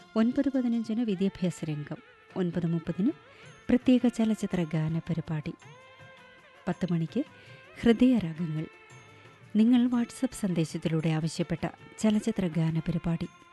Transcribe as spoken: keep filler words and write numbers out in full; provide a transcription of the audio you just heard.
ഒൻപത് പതിനഞ്ചിന് വിദ്യാഭ്യാസ രംഗം, ഒൻപത് മുപ്പതിന് പ്രത്യേക ചലച്ചിത്ര ഗാന പരിപാടി, പത്ത് മണിക്ക് ഹൃദയരാഗങ്ങൾ. നിങ്ങൾ വാട്സപ്പ് സന്ദേശത്തിലൂടെ ആവശ്യപ്പെട്ട ചലച്ചിത്ര ഗാന പരിപാടി.